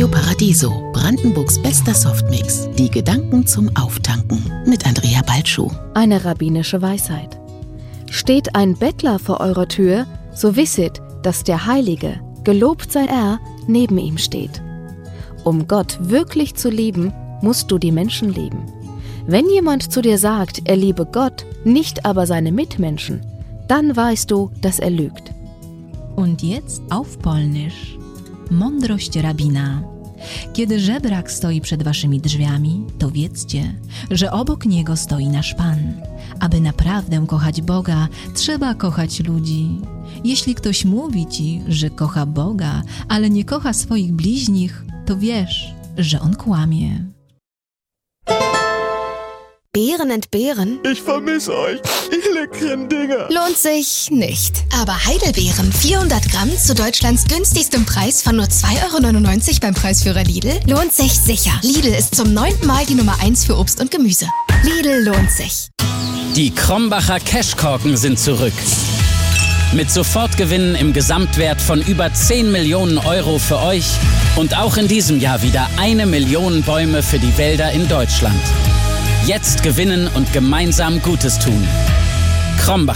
Radio Paradiso, Brandenburgs bester Softmix. Die Gedanken zum Auftanken mit Andrea Balschuh. Eine rabbinische Weisheit. Steht ein Bettler vor eurer Tür, so wisset, dass der Heilige, gelobt sei er, neben ihm steht. Um Gott wirklich zu lieben, musst du die Menschen lieben. Wenn jemand zu dir sagt, er liebe Gott, nicht aber seine Mitmenschen, dann weißt du, dass er lügt. Und jetzt auf Polnisch. Mądrość rabina. Kiedy żebrak stoi przed waszymi drzwiami, to wiedzcie, że obok niego stoi nasz Pan. Aby naprawdę kochać Boga, trzeba kochać ludzi. Jeśli ktoś mówi ci, że kocha Boga, ale nie kocha swoich bliźnich, to wiesz, że on kłamie. Beeren entbehren? Ich vermisse euch, ihr leckeren Dinger. Lohnt sich nicht. Aber Heidelbeeren, 400 Gramm zu Deutschlands günstigstem Preis von nur 2,99 € beim Preisführer Lidl, lohnt sich sicher. Lidl ist zum 9. Mal die Nummer 1 für Obst und Gemüse. Lidl lohnt sich. Die Krombacher Cashkorken sind zurück. Mit Sofortgewinnen im Gesamtwert von über 10 Millionen € für euch und auch in diesem Jahr wieder 1 Million Bäume für die Wälder in Deutschland. Jetzt gewinnen und gemeinsam Gutes tun. Krombacher.